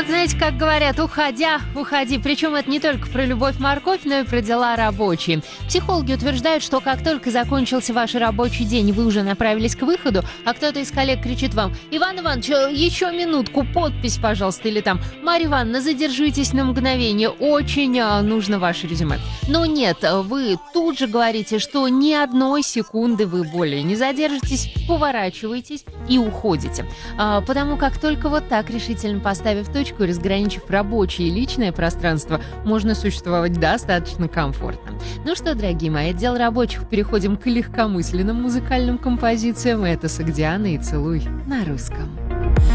вот, знаете, как говорят, уходя, уходи. Причем это не только про любовь-морковь, но и про дела рабочие. Психологи утверждают, что как только закончился ваш рабочий день, и вы уже направились к выходу, а кто-то из коллег кричит вам: «Иван Иванович, еще минутку, подпись, пожалуйста», или там: «Марья Ивановна, задержитесь на мгновение, очень нужно ваше резюме». Но нет, вы тут же говорите, что ни одной секунды вы более не задержитесь, поворачиваетесь и уходите. Потому как только вот так, решительно поставив точку и разграничив рабочее и личное пространство, можно существовать достаточно комфортно. Ну что, дорогие мои, от дел рабочих переходим к легкомысленным музыкальным композициям. Это «Согдиана» и «Целуй» на русском.